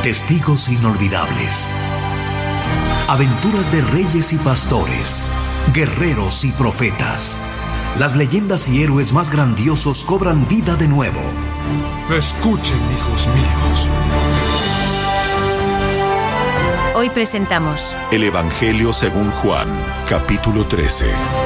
Testigos inolvidables. Aventuras de reyes y pastores, guerreros y profetas. Las leyendas y héroes más grandiosos cobran vida de nuevo. Escuchen, hijos míos. Hoy presentamos El Evangelio según Juan, capítulo 13.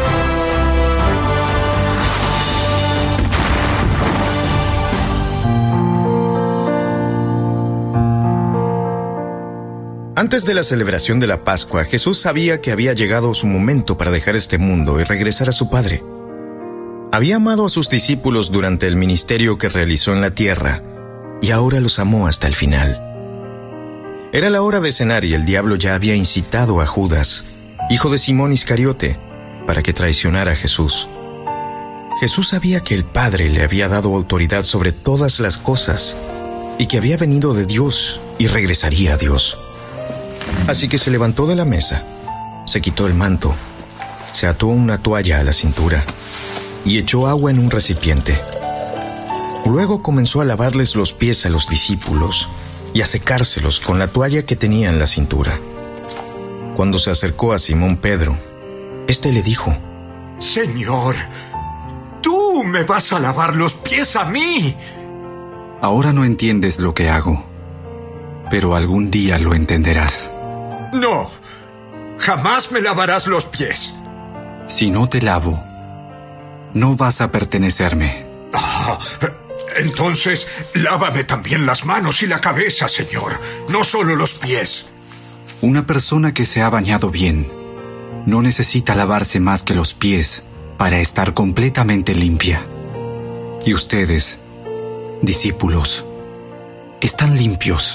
Antes de la celebración de la Pascua, Jesús sabía que había llegado su momento para dejar este mundo y regresar a su Padre. Había amado a sus discípulos durante el ministerio que realizó en la tierra, y ahora los amó hasta el final. Era la hora de cenar y el diablo ya había incitado a Judas, hijo de Simón Iscariote, para que traicionara a Jesús. Jesús sabía que el Padre le había dado autoridad sobre todas las cosas, y que había venido de Dios y regresaría a Dios. Así que se levantó de la mesa, se quitó el manto, se ató una toalla a la cintura y echó agua en un recipiente. Luego comenzó a lavarles los pies a los discípulos y a secárselos con la toalla que tenía en la cintura. Cuando se acercó a Simón Pedro, éste le dijo: Señor, ¿tú me vas a lavar los pies a mí? Ahora no entiendes lo que hago, pero algún día lo entenderás. No, jamás me lavarás los pies. Si no te lavo, no vas a pertenecerme. Entonces, lávame también las manos y la cabeza, Señor, no solo los pies. Una persona que se ha bañado bien no necesita lavarse más que los pies para estar completamente limpia. Y ustedes, discípulos, están limpios,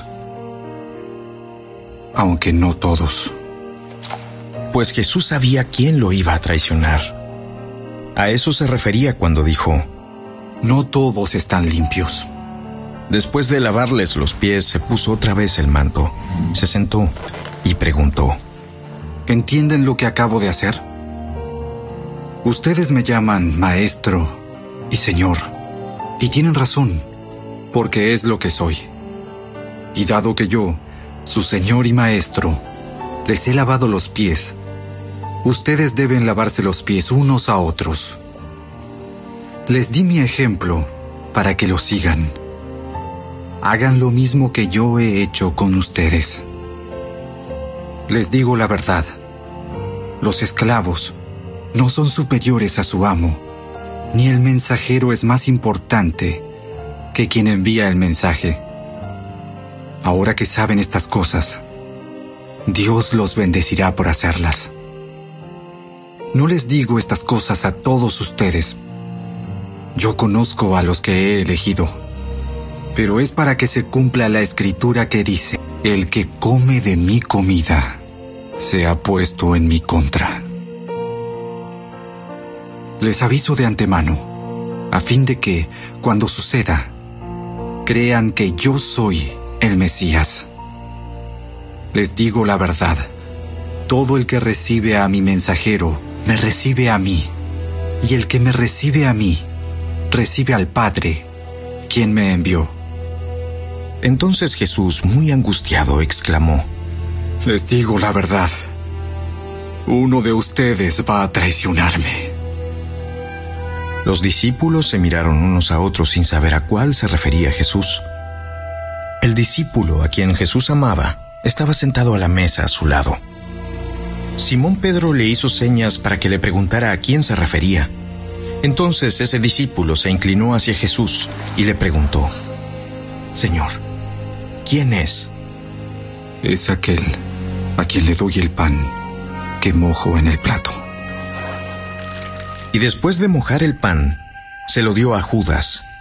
aunque no todos. Pues Jesús sabía quién lo iba a traicionar. A eso se refería cuando dijo: no todos están limpios. Después de lavarles los pies, se puso otra vez el manto, se sentó y preguntó: ¿entienden lo que acabo de hacer? Ustedes me llaman Maestro y Señor, y tienen razón, porque es lo que soy. Y dado que yo, su Señor y Maestro, les he lavado los pies, ustedes deben lavarse los pies unos a otros. Les di mi ejemplo para que lo sigan. Hagan lo mismo que yo he hecho con ustedes. Les digo la verdad, los esclavos no son superiores a su amo, ni el mensajero es más importante que quien envía el mensaje. Ahora que saben estas cosas, Dios los bendecirá por hacerlas. No les digo estas cosas a todos ustedes. Yo conozco a los que he elegido, pero es para que se cumpla la escritura que dice: el que come de mi comida se ha puesto en mi contra. Les aviso de antemano, a fin de que, cuando suceda, crean que yo soy el Mesías. Les digo la verdad, todo el que recibe a mi mensajero, me recibe a mí, y el que me recibe a mí, recibe al Padre, quien me envió. Entonces Jesús, muy angustiado, exclamó: les digo la verdad, uno de ustedes va a traicionarme. Los discípulos se miraron unos a otros sin saber a cuál se refería Jesús. El discípulo a quien Jesús amaba estaba sentado a la mesa a su lado. Simón Pedro le hizo señas para que le preguntara a quién se refería. Entonces ese discípulo se inclinó hacia Jesús y le preguntó: Señor, ¿quién es? Es aquel a quien le doy el pan que mojo en el plato. Y después de mojar el pan, se lo dio a Judas,